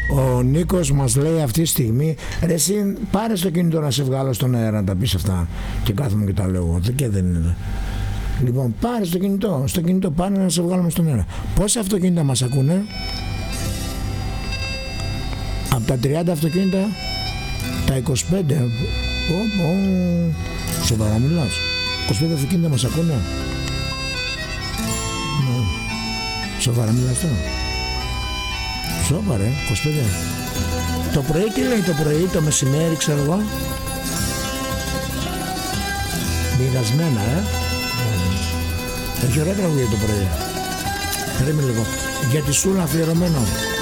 Ο Νίκος μας λέει αυτή τη στιγμή, ρε εσύ πάρε στο κινητό να σε βγάλω στον αέρα να τα πεις αυτά. Και κάθομαι και τα λέω και δεν είναι. Λοιπόν, πάρε στο κινητό πάρε να σε βγάλουμε στον αέρα. Πόσα αυτοκίνητα μας ακούνε? Από τα 30 αυτοκίνητα, τα 25. Σοβαρά μιλάς? 25 αυτοκίνητα μας ακούνε? Σοβαρά μιλάς τώρα? Σοβαρά, 25. Το πρωί τι λέει το πρωί, το μεσημέρι ξέρω εγώ? Μοιρασμένα, έχει ωραία τραγούδια το πρωί. Περίμενε λίγο. Για τη Σούλα αφιερωμένο.